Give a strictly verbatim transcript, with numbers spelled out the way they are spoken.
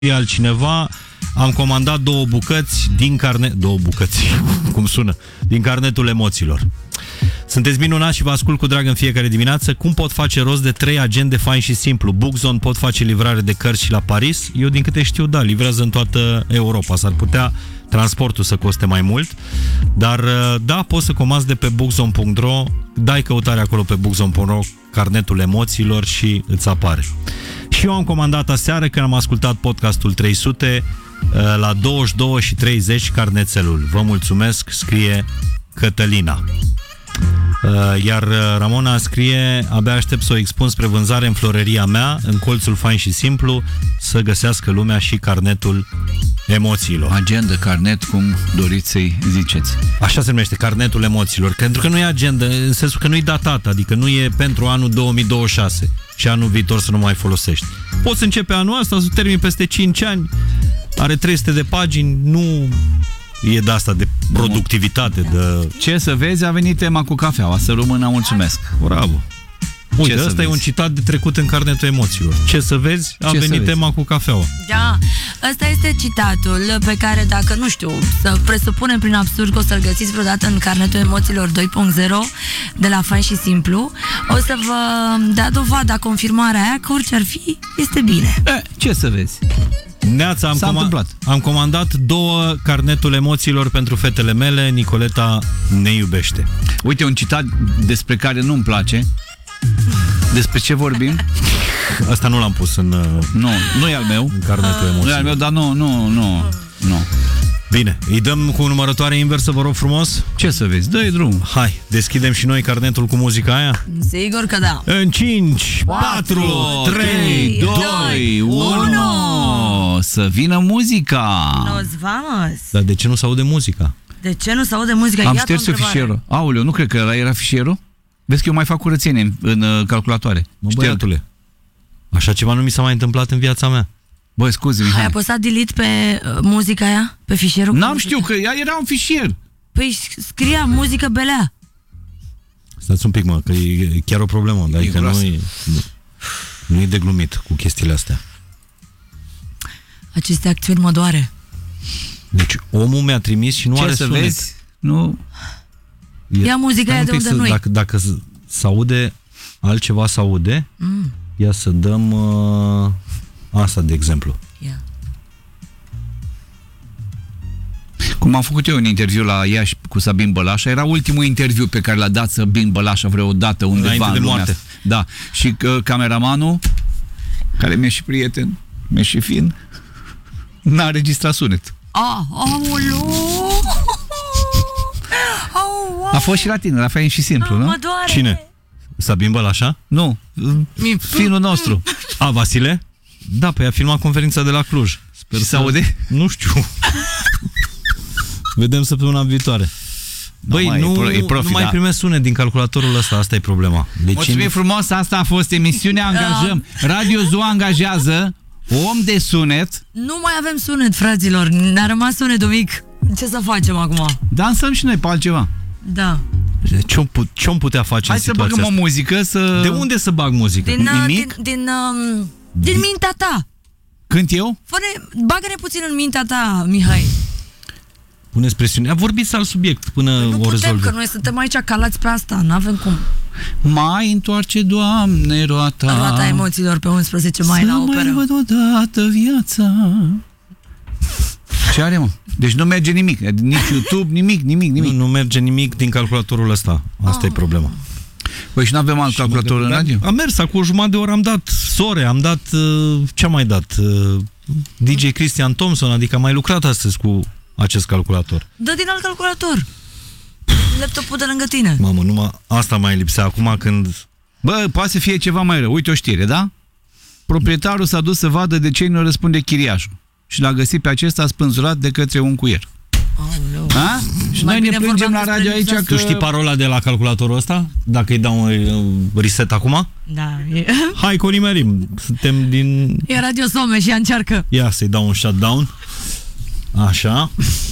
altcineva, am comandat două bucăți din carnet... Două bucăți, cum sună? Din carnetul emoțiilor. Sunteți minunați și vă ascult cu drag în fiecare dimineață. Cum pot face rost de trei agende fain și simplu? Bookzone pot face livrare de cărți și la Paris? Eu din câte știu, da, livrează în toată Europa. S-ar putea transportul să coste mai mult, dar da, poți să comanzi de pe bookzone punct ro, dai căutare acolo pe bookzone punct ro, carnetul emoțiilor și îți apare. Și eu am comandat aseară când am ascultat podcastul trei sute la douăzeci și două și treizeci carnețelul. Vă mulțumesc, scrie Cătălina. Iar Ramona scrie: abia aștept să o expun spre vânzare în floreria mea, în colțul fain și simplu, să găsească lumea și carnetul emoțiilor. Agenda, carnet, cum doriți să-i ziceți. Așa se numește, carnetul emoțiilor. Pentru că nu e agenda, în sensul că nu e datat, adică nu e pentru anul două mii douăzeci și șase și anul viitor să nu mai folosești. Poți începe anul ăsta, să termini peste cinci ani, are trei sute de pagini, nu... E de asta, de productivitate, de... Ce să vezi, a venit tema cu cafeaua, să rămână, mulțumesc. Bravo! Uite, ăsta e un citat de trecut în carnetul emoțiilor. Ce să vezi, a Ce venit tema vezi? Cu cafeaua. Da, ăsta este citatul pe care, dacă, nu știu, să presupunem prin absurd că o să-l găsiți vreodată în carnetul emoțiilor doi punct zero de la Fain și Simplu, o să vă dea dovada, confirmarea aia că orice ar fi, este bine. E, ce să vezi? Neața, am, com am comandat două carnetul emoțiilor pentru fetele mele. Nicoleta ne iubește. Uite, un citat despre care nu-mi place. Despre ce vorbim? Asta nu l-am pus în... Nu, nu e al meu. În carnetul emoțiilor. Nu e al meu, dar nu, nu, nu, nu. Bine, îi dăm cu numărătoare inversă, vă rog frumos? Ce să vezi? Dă-i drum. Hai, deschidem și noi carnetul cu muzica aia? Sigur că da. În cinci, patru, trei, doi, unu. Să vină muzica. Nos vamos. Dar de ce nu se aude muzica? De ce nu se aude muzica? Am șters eu fișierul. Aoleu, nu cred că ăla era fișierul? Vezi că eu mai fac curățenie în, în uh, calculatoare. Mă, băiatule, așa ceva nu mi s-a mai întâmplat în viața mea. Bă, scuze, Mihai. Ai apăsat delete pe uh, muzica aia? Pe fișierul? N-am știut că ea era un fișier. Păi scria muzică belea. Stați un pic, mă, că e chiar o problemă. Adică nu e, nu e de glumit cu chestiile astea. Aceste acțiuni mă doare. Deci omul mi-a trimis și nu Ce are să sunet. Vezi? Nu. E, Ia muzica aia de unde nu-i. Dacă, dacă s-aude altceva, s-aude, mm. ia să dăm uh, asta, de exemplu. Yeah. Cum am făcut eu un interviu la Iași cu Sabin Bălașa, era ultimul interviu pe care l-a dat Sabin Bălașa vreodată undeva în lumea asta. Da. Și uh, cameramanul, care mi-e și prieten, mi-e și fin, n-a înregistrat sunet. Ah, aoleu! A fost și la tine, la Fain și Simplu, nu? Mă doare. Cine? Sabin Bălașa? Nu, finul nostru. A, Vasile? Da, păi a filmat conferința de la Cluj. Sper să aude? Nu știu. Vedem săptămâna viitoare. Băi, no, nu, e profi, nu mai da. primesc sunet din calculatorul ăsta, asta e problema. Deci mulțumim frumos, asta a fost emisiunea Angajăm. Radio Zoo angajează om de sunet. Nu mai avem sunet, fraților. Ne-a rămas sunetul mic. Ce să facem acum? Dansăm și noi pe altceva. Da. Ce-om ce putea face Hai în situația să băgăm asta? o muzică să... De unde să bag muzică? Din, uh, Nimic? din, din, um, din mintea ta. Cânt eu? Fă-ne, bagă-ne puțin în mintea ta, Mihai. Puneți presiune. A vorbit alt subiect până păi nu o putem, rezolve. că noi suntem aici calați pe asta. N-avem cum. Mai întoarce, Doamne, roata. Roata emoțiilor pe unsprezece mai la operă. Să mai văd odată viața. Ce are, mă? Deci nu merge nimic. Nici YouTube, nimic, nimic, nimic. Nu, nu merge nimic din calculatorul ăsta. Asta oh. e problema. Păi și nu avem alt calculator în radio? Am mers, acum o jumătate de oră am dat sore, am dat... Uh, ce am mai dat? Uh, D J Christian Thompson, adică am mai lucrat astăzi cu acest calculator. Dă din alt calculator. Laptopul de lângă tine. Mamă, numai asta mai lipsea acum când... Bă, poate să fie ceva mai rău. Uite o știre, da? Proprietarul s-a dus să vadă de ce nu răspunde chiriașul și l-a găsit pe acesta spânzurat de către un cuier. Oh, a? Și mai noi ne plângem la radio aici că... Tu știi parola de la calculatorul ăsta? Dacă îi dau un reset acum? Da. E... Hai că o nimerim. Suntem din... E Radio Some și ea încearcă. Ia să-i dau un shutdown. Așa.